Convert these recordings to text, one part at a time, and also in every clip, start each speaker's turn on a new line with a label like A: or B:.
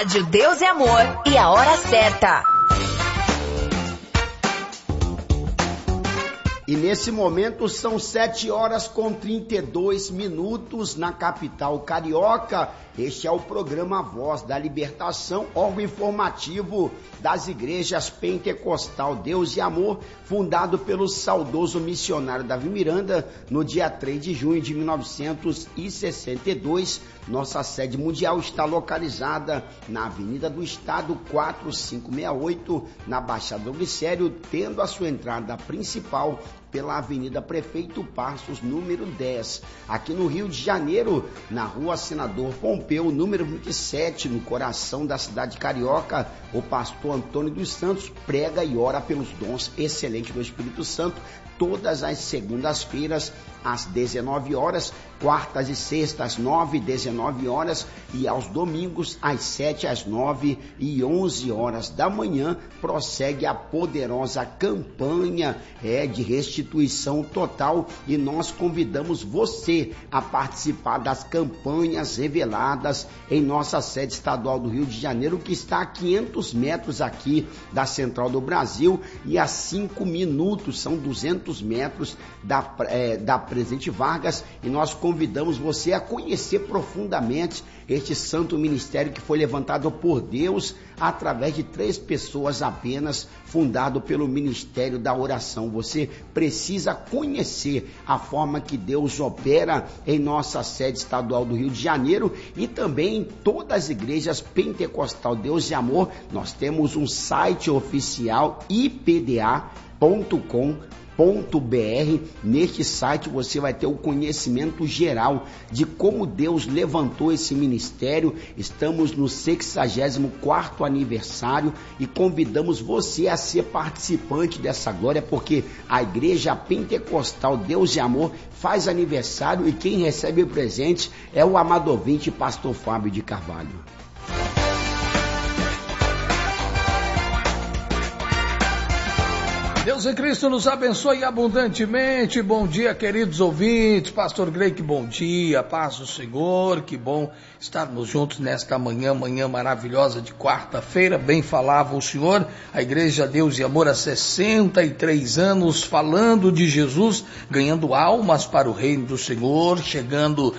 A: Rádio Deus e Amor e a hora certa.
B: E nesse momento são 7h32 na capital carioca. Este é o programa Voz da Libertação, órgão informativo das igrejas Pentecostal Deus e Amor, fundado pelo saudoso missionário Davi Miranda, no dia 3 de junho de 1962. Nossa sede mundial está localizada na Avenida do Estado 4568, na Baixada do Glicério, tendo a sua entrada principal pela Avenida Prefeito Passos, número 10. Aqui no Rio de Janeiro, na Rua Senador Pompeu, número 27, no coração da cidade carioca, o pastor Antônio dos Santos prega e ora pelos dons excelentes do Espírito Santo, todas as segundas-feiras, às 19 horas, quartas e sextas, 9 e 19 horas, e aos domingos, às 7, às 9 e 11 horas da manhã, prossegue a poderosa campanha de restituição total, e nós convidamos você a participar das campanhas reveladas em nossa sede estadual do Rio de Janeiro, que está a 500 metros aqui da Central do Brasil, e a 5 minutos, são 200 metros da Presidente Vargas, e nós convidamos você a conhecer profundamente este santo ministério que foi levantado por Deus através de 3 pessoas apenas, fundado pelo Ministério da Oração. Você precisa conhecer a forma que Deus opera em nossa sede estadual do Rio de Janeiro e também em todas as igrejas Pentecostal Deus e Amor. Nós temos um site oficial, ipda.com.br. Neste site você vai ter o conhecimento geral de como Deus levantou esse ministério. Estamos no 64º aniversário e convidamos você a ser participante dessa glória, porque a igreja Pentecostal Deus e Amor faz aniversário e quem recebe o presente é o amado ouvinte pastor Fábio de Carvalho.
C: Deus em Cristo nos abençoe abundantemente. Bom dia, queridos ouvintes. Pastor Greg, bom dia. Paz do Senhor. Que bom estarmos juntos nesta manhã maravilhosa de quarta-feira. Bem falava o Senhor. A Igreja Deus e Amor há 63 anos falando de Jesus, ganhando almas para o reino do Senhor. Chegando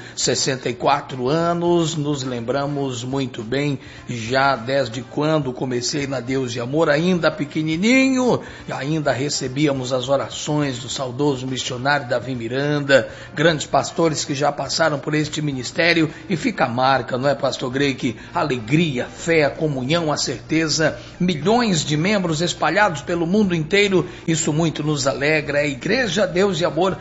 C: 64 anos, nos lembramos muito bem já desde quando comecei na Deus e Amor, ainda pequenininho, ainda recebíamos as orações do saudoso missionário Davi Miranda, grandes pastores que já passaram por este ministério, e fica a marca, não é, pastor Greg? Alegria, fé, a comunhão, a certeza, milhões de membros espalhados pelo mundo inteiro, isso muito nos alegra. A Igreja Deus e Amor,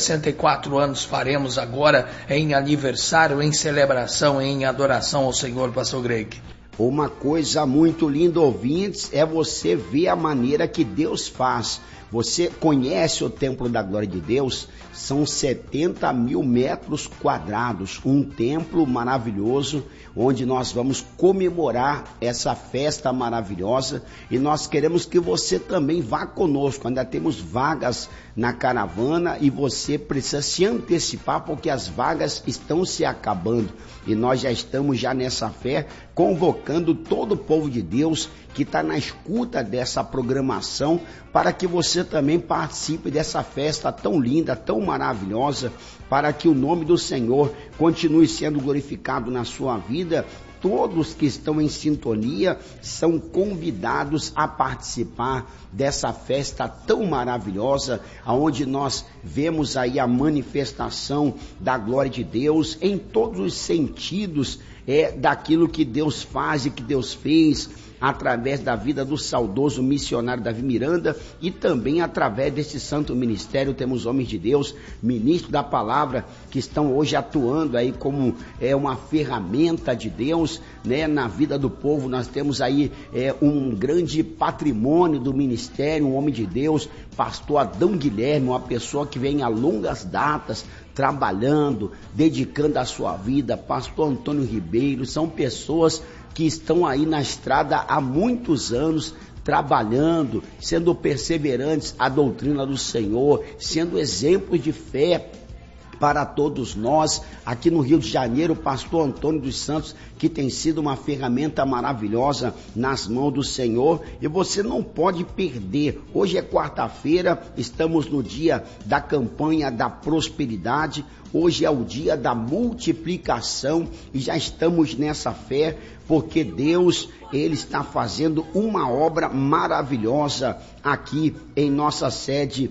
C: 64 anos faremos agora em aniversário, em celebração, em adoração ao Senhor, pastor Greg.
B: Uma coisa muito linda, ouvintes, é você ver a maneira que Deus faz. Você conhece o Templo da Glória de Deus? São 70 mil metros quadrados, um templo maravilhoso, onde nós vamos comemorar essa festa maravilhosa, e nós queremos que você também vá conosco. Ainda temos vagas na caravana e você precisa se antecipar, porque as vagas estão se acabando, e nós já estamos nessa fé, convocando todo o povo de Deus que está na escuta dessa programação, para que você também participe dessa festa tão linda, tão maravilhosa, para que o nome do Senhor continue sendo glorificado na sua vida. Todos que estão em sintonia são convidados a participar dessa festa tão maravilhosa, onde nós vemos aí a manifestação da glória de Deus em todos os sentidos, daquilo que Deus faz e que Deus fez através da vida do saudoso missionário Davi Miranda, e também através desse santo ministério. Temos homens de Deus, ministros da palavra, que estão hoje atuando aí como uma ferramenta de Deus, né, na vida do povo. Nós temos aí um grande patrimônio do ministério, um homem de Deus, pastor Adão Guilherme, uma pessoa que vem a longas datas trabalhando, dedicando a sua vida. Pastor Antônio Ribeiro, são pessoas que estão aí na estrada há muitos anos, trabalhando, sendo perseverantes à doutrina do Senhor, sendo exemplos de fé para todos nós, aqui no Rio de Janeiro, o pastor Antônio dos Santos, que tem sido uma ferramenta maravilhosa nas mãos do Senhor, e você não pode perder. Hoje é quarta-feira, estamos no dia da campanha da prosperidade, hoje é o dia da multiplicação, e já estamos nessa fé, porque Deus, Ele está fazendo uma obra maravilhosa aqui em nossa sede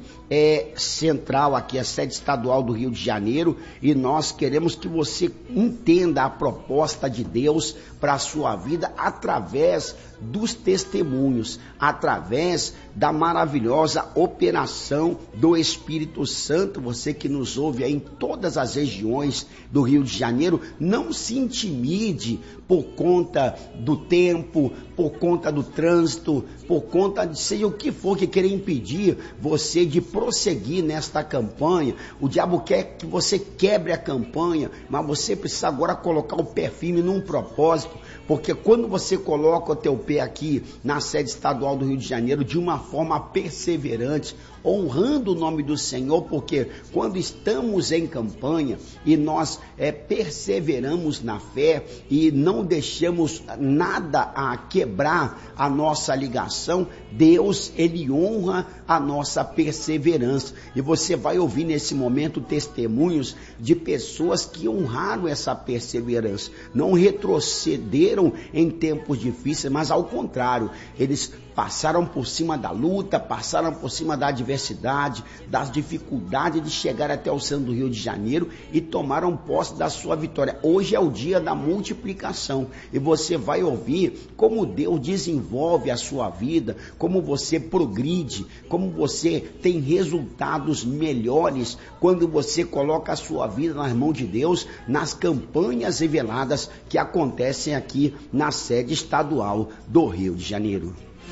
B: central, aqui a sede estadual do Rio de Janeiro, e nós queremos que você entenda a proposta de Deus para a sua vida através dos testemunhos, através da maravilhosa operação do Espírito Santo. Você que nos ouve aí em todas as regiões do Rio de Janeiro, não se intimide por conta do tempo, por conta do trânsito, por conta de seja o que for que queira impedir você de prosseguir nesta campanha. O diabo quer que você quebre a campanha, mas você precisa agora colocar o pé firme num propósito, porque quando você coloca o teu pé aqui na sede estadual do Rio de Janeiro de uma forma perseverante, honrando o nome do Senhor, porque quando estamos em campanha e nós perseveramos na fé e não deixamos nada a quebrar a nossa ligação, Deus, Ele honra a nossa perseverança. E você vai ouvir nesse momento testemunhos de pessoas que honraram essa perseverança, não retrocederam em tempos difíceis, mas ao contrário, eles passaram por cima da luta, passaram por cima da adversidade, das dificuldades de chegar até o centro do Rio de Janeiro e tomaram posse da sua vitória. Hoje é o dia da multiplicação e você vai ouvir como Deus desenvolve a sua vida, como você progride, como você tem resultados melhores quando você coloca a sua vida nas mãos de Deus, nas campanhas reveladas que acontecem aqui na sede estadual do Rio de Janeiro.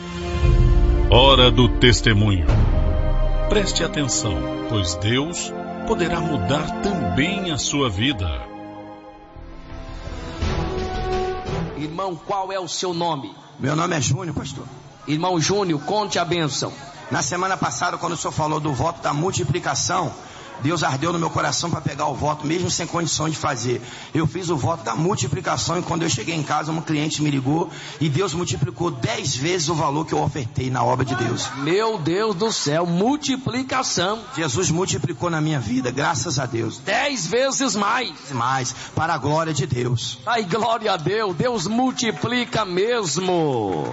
D: Hora do testemunho. Preste atenção, pois Deus poderá mudar também a sua vida.
E: Irmão, qual é o seu nome?
F: Meu nome é Júnior, pastor.
E: Irmão Júnior, conte a bênção.
F: Na semana passada, quando o senhor falou do voto da multiplicação, Deus ardeu no meu coração para pegar o voto, mesmo sem condições de fazer. Eu fiz o voto da multiplicação e quando eu cheguei em casa, uma cliente me ligou e Deus multiplicou 10 vezes o valor que eu ofertei na obra de Deus.
E: Meu Deus do céu, multiplicação.
F: Jesus multiplicou na minha vida, graças a Deus.
E: 10 vezes mais.
F: Mais, para a glória de Deus.
E: Ai, glória a Deus, Deus multiplica mesmo.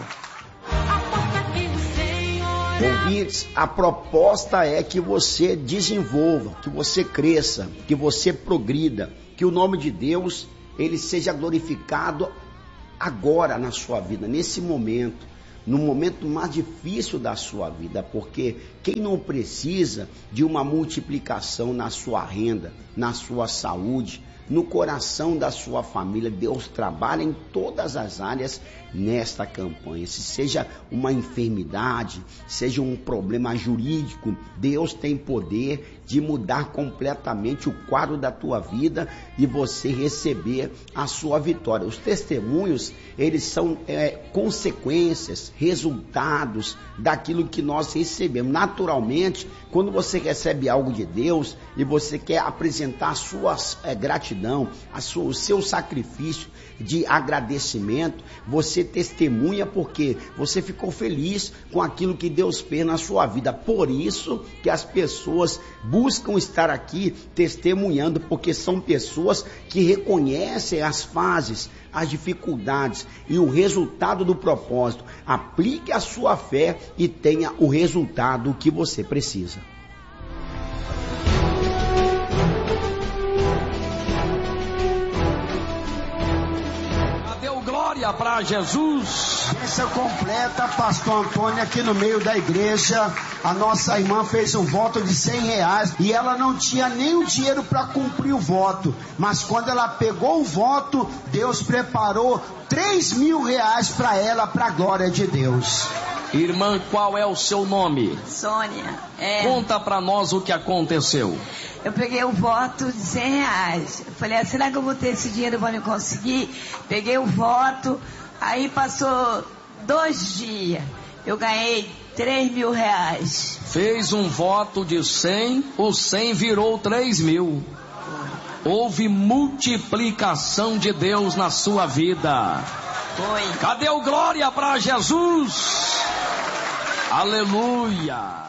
B: Ouvintes, a proposta é que você desenvolva, que você cresça, que você progrida, que o nome de Deus, ele seja glorificado agora na sua vida, nesse momento, no momento mais difícil da sua vida, porque quem não precisa de uma multiplicação na sua renda, na sua saúde, no coração da sua família, Deus trabalha em todas as áreas nesta campanha. Se seja uma enfermidade, seja um problema jurídico, Deus tem poder de mudar completamente o quadro da tua vida e você receber a sua vitória. Os testemunhos, eles são consequências, resultados daquilo que nós recebemos. Naturalmente, quando você recebe algo de Deus e você quer apresentar a sua gratidão, o seu sacrifício de agradecimento, você testemunha porque você ficou feliz com aquilo que Deus fez na sua vida. Por isso que as pessoas buscam estar aqui testemunhando, porque são pessoas que reconhecem as fases, as dificuldades e o resultado do propósito. Aplique a sua fé e tenha o resultado que você precisa.
E: Glória para Jesus.
G: Bênção completa, pastor Antônio, aqui no meio da igreja. A nossa irmã fez um voto de R$100 e ela não tinha nem o dinheiro para cumprir o voto, mas quando ela pegou o voto, Deus preparou R$3.000 para ela, para a glória de Deus.
E: Irmã, qual é o seu nome?
H: Sônia.
E: Conta para nós o que aconteceu.
H: Eu peguei o voto de R$100. Eu falei, será que eu vou ter esse dinheiro para me conseguir? Peguei o voto, aí passou 2 dias. Eu ganhei R$3.000.
E: Fez um voto de 100, o 100 virou 3.000. houve multiplicação de Deus na sua vida.
H: Foi.
E: Cadê o glória para Jesus? Aleluia.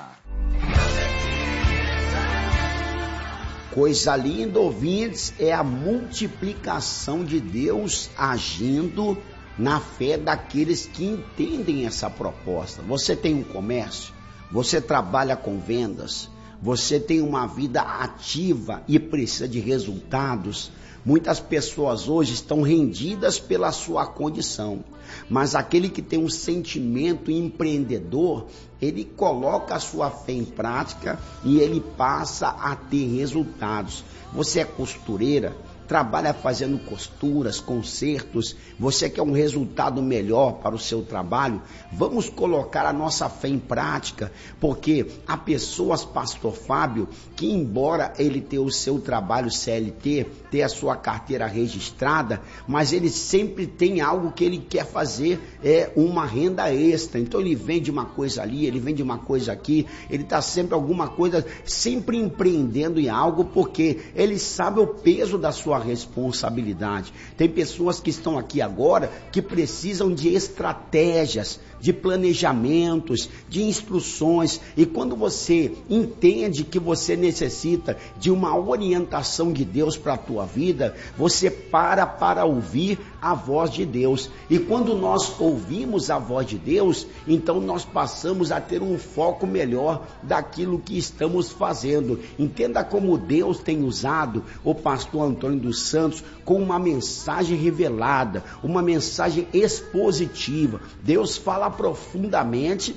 B: Coisa linda, ouvintes, é a multiplicação de Deus agindo na fé daqueles que entendem essa proposta. Você tem um comércio, você trabalha com vendas, você tem uma vida ativa e precisa de resultados. Muitas pessoas hoje estão rendidas pela sua condição, mas aquele que tem um sentimento empreendedor, ele coloca a sua fé em prática e ele passa a ter resultados. Você é costureira, trabalha fazendo costuras, consertos, você quer um resultado melhor para o seu trabalho, vamos colocar a nossa fé em prática, porque há pessoas, pastor Fábio, que embora ele tenha o seu trabalho CLT, ter a sua carteira registrada, mas ele sempre tem algo que ele quer fazer, uma renda extra. Então ele vende uma coisa ali, ele vende uma coisa aqui, ele está sempre alguma coisa, sempre empreendendo em algo, porque ele sabe o peso da sua responsabilidade. Tem pessoas que estão aqui agora que precisam de estratégias, de planejamentos, de instruções, e quando você entende que você necessita de uma orientação de Deus para a tua vida, você para ouvir a voz de Deus, e quando nós ouvimos a voz de Deus, então nós passamos a ter um foco melhor daquilo que estamos fazendo. Entenda como Deus tem usado o pastor Antônio dos Santos com uma mensagem revelada, uma mensagem expositiva. Deus fala profundamente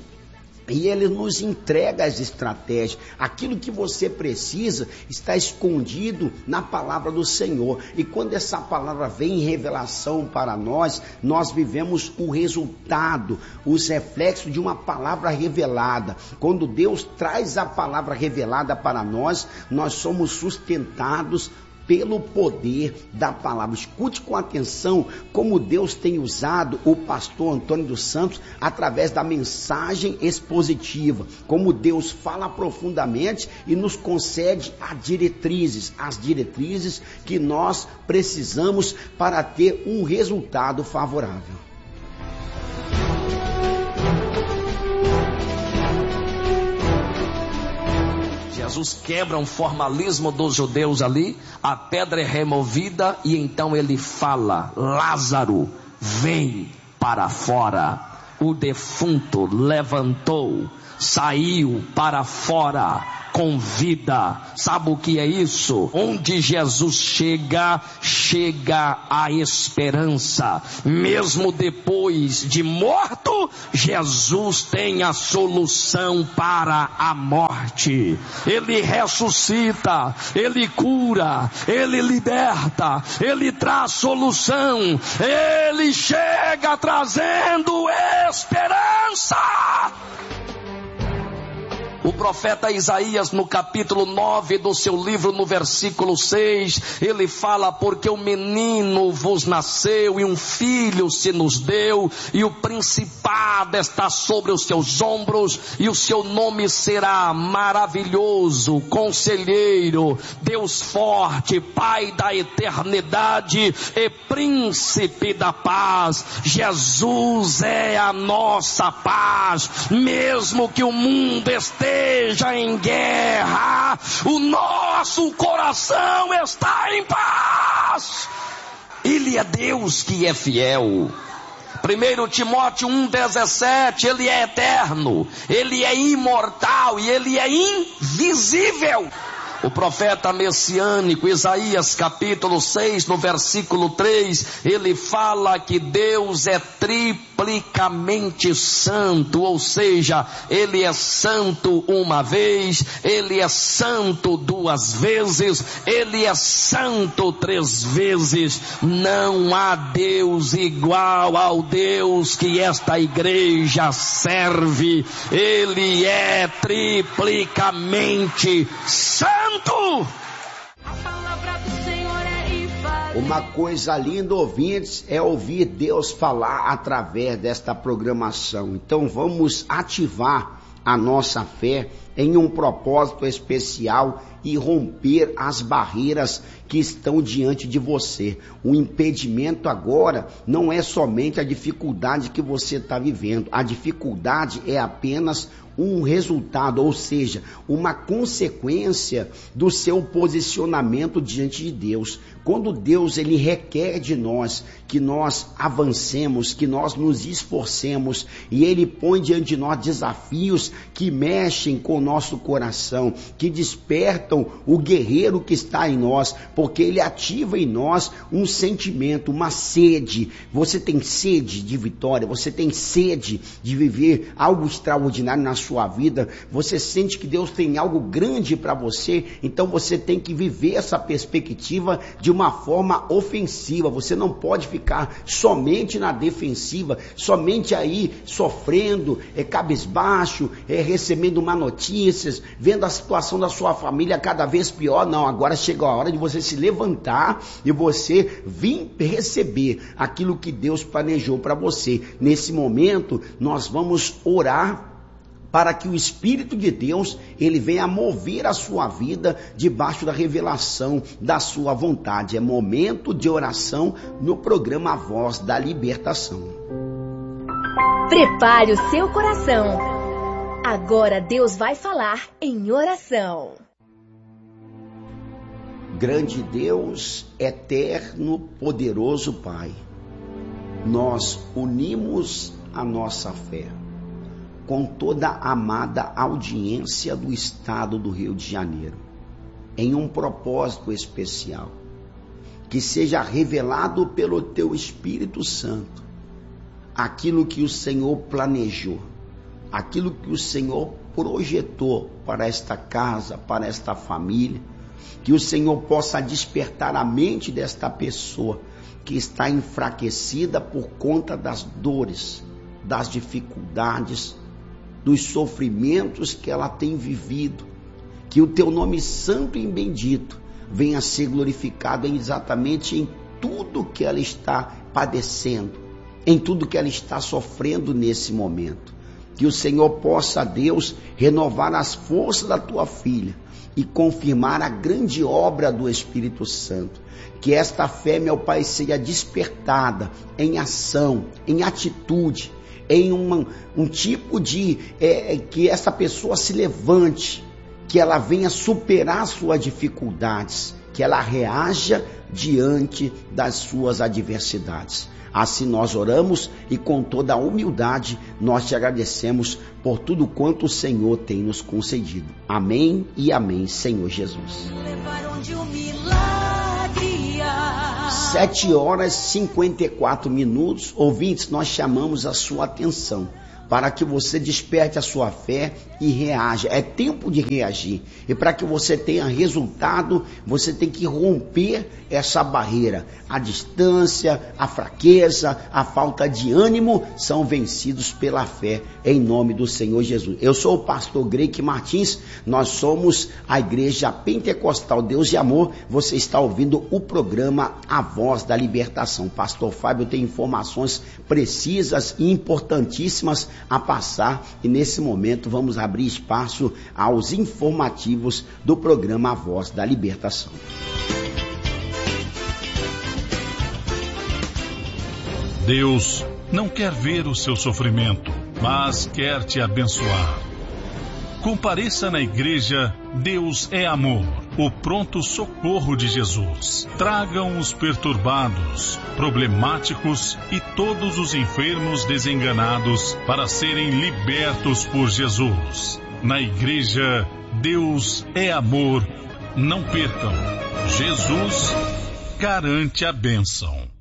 B: e ele nos entrega as estratégias. Aquilo que você precisa está escondido na palavra do Senhor. E quando essa palavra vem em revelação para nós, nós vivemos o resultado, os reflexos de uma palavra revelada. Quando Deus traz a palavra revelada para nós, nós somos sustentados pelo poder da palavra. Escute com atenção como Deus tem usado o pastor Antônio dos Santos através da mensagem expositiva, como Deus fala profundamente e nos concede as diretrizes que nós precisamos para ter um resultado favorável.
E: Jesus quebra um formalismo dos judeus ali, a pedra é removida e então ele fala: Lázaro, vem para fora. O defunto levantou, saiu para fora com vida. Sabe o que é isso? Onde Jesus chega a esperança. Mesmo depois de morto, Jesus tem a solução para a morte. Ele ressuscita, ele cura, ele liberta, ele traz solução, ele chega trazendo esperança. O profeta Isaías, no capítulo 9 do seu livro, no versículo 6, ele fala: porque o menino vos nasceu e um filho se nos deu, e o principado está sobre os seus ombros, e o seu nome será Maravilhoso, Conselheiro, Deus Forte, Pai da Eternidade e Príncipe da Paz. Jesus é a nossa paz. Mesmo que o mundo esteja em guerra, o nosso coração está em paz. Ele é Deus que é fiel. 1 Timóteo 1,17, ele é eterno, ele é imortal e ele é invisível. O profeta messiânico Isaías capítulo 6, no versículo 3, ele fala que Deus é triplicamente santo, ou seja, ele é santo uma vez, ele é santo duas vezes, ele é santo três vezes. Não há Deus igual ao Deus que esta igreja serve. Ele é triplicamente santo.
B: Uma coisa linda, ouvintes, é ouvir Deus falar através desta programação. Então vamos ativar a nossa fé em um propósito especial e romper as barreiras que estão diante de você. O impedimento agora não é somente a dificuldade que você está vivendo. A dificuldade é apenas um resultado, ou seja, uma consequência do seu posicionamento diante de Deus. Quando Deus ele requer de nós que nós avancemos, que nós nos esforcemos, e ele põe diante de nós desafios que mexem com o nosso coração, que despertam o guerreiro que está em nós, porque ele ativa em nós um sentimento, uma sede. Você tem sede de vitória, você tem sede de viver algo extraordinário na sua vida, você sente que Deus tem algo grande para você, então você tem que viver essa perspectiva de uma forma ofensiva. Você não pode ficar somente na defensiva, somente aí sofrendo, cabisbaixo, recebendo má notícias, vendo a situação da sua família cada vez pior. Não, agora chegou a hora de você se levantar e você vir receber aquilo que Deus planejou para você. Nesse momento, nós vamos orar para que o Espírito de Deus, ele venha mover a sua vida debaixo da revelação da sua vontade. É momento de oração no programa A Voz da Libertação.
A: Prepare o seu coração. Agora Deus vai falar em oração.
B: Grande Deus, eterno, poderoso Pai, nós unimos a nossa fé com toda a amada audiência do estado do Rio de Janeiro, em um propósito especial, que seja revelado pelo Teu Espírito Santo, aquilo que o Senhor planejou, aquilo que o Senhor projetou para esta casa, para esta família, que o Senhor possa despertar a mente desta pessoa que está enfraquecida por conta das dores, das dificuldades, dos sofrimentos que ela tem vivido, que o Teu nome santo e bendito venha a ser glorificado exatamente em tudo que ela está padecendo, em tudo que ela está sofrendo nesse momento. Que o Senhor possa, Deus, renovar as forças da Tua filha e confirmar a grande obra do Espírito Santo. Que esta fé, meu Pai, seja despertada em ação, em atitude, em um tipo de que essa pessoa se levante, que ela venha superar suas dificuldades, que ela reaja diante das suas adversidades. Assim nós oramos e com toda a humildade nós te agradecemos por tudo quanto o Senhor tem nos concedido. Amém e amém, Senhor Jesus. 7h54. Ouvintes, nós chamamos a sua atenção para que você desperte a sua fé e reaja. É tempo de reagir. E para que você tenha resultado, você tem que romper essa barreira. A distância, a fraqueza, a falta de ânimo são vencidos pela fé, em nome do Senhor Jesus. Eu sou o pastor Greik Martins, nós somos a Igreja Pentecostal Deus de Amor. Você está ouvindo o programa A Voz da Libertação. Pastor Fábio tem informações precisas e importantíssimas a passar, e nesse momento vamos abrir espaço aos informativos do programa A Voz da Libertação.
D: Deus não quer ver o seu sofrimento, mas quer te abençoar. Compareça na igreja Deus é Amor, o pronto socorro de Jesus. Tragam os perturbados, problemáticos e todos os enfermos desenganados para serem libertos por Jesus. Na igreja Deus é Amor, não percam. Jesus garante a bênção.